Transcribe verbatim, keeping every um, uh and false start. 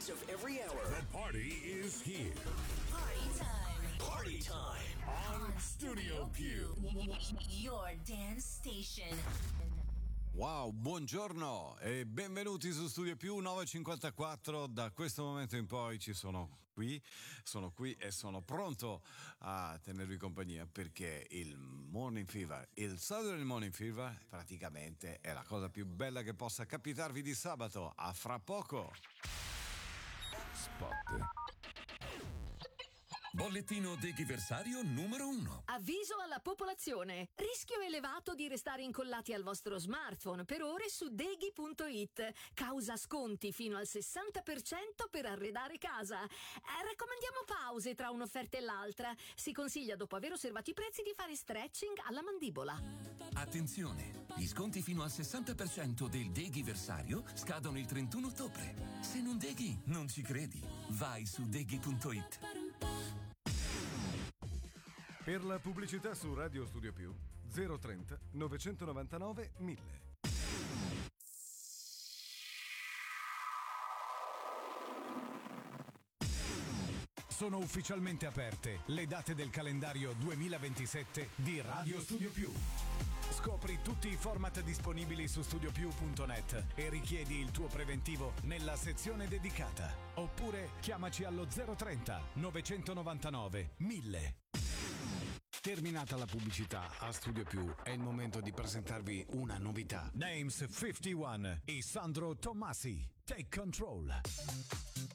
best of every hour. The party is here. Party time. Party time on Studio Più. Your dance station. Wow, buongiorno e benvenuti su Studio Più nove e cinquantaquattro. Da questo momento in poi ci sono qui, sono qui e sono pronto a tenervi compagnia perché il Morning Fever, il Saturday Morning Fever praticamente è la cosa più bella che possa capitarvi di sabato. A fra poco. Spot. Bollettino deghiversario numero uno. Avviso alla popolazione. Rischio elevato di restare incollati al vostro smartphone per ore su deghi punto it. Causa sconti fino al sessanta per cento per arredare casa. Eh, raccomandiamo pause tra un'offerta e l'altra. Si consiglia, dopo aver osservato i prezzi, di fare stretching alla mandibola. Attenzione! Gli sconti fino al sessanta per cento del deghiversario scadono il trentuno ottobre. Se non deghi, non ci credi. Vai su deghi punto it. Per la pubblicità su Radio Studio Più zero trenta novecentonovantanove mille. Sono ufficialmente aperte le date del calendario duemilaventisette di Radio Studio Più. Scopri tutti i format disponibili su studio più punto net e richiedi il tuo preventivo nella sezione dedicata. Oppure chiamaci allo zero trenta novecentonovantanove mille. Terminata la pubblicità, a Studio Più è il momento di presentarvi una novità. Names cinquantuno e Sandro Tommasi. Take Control.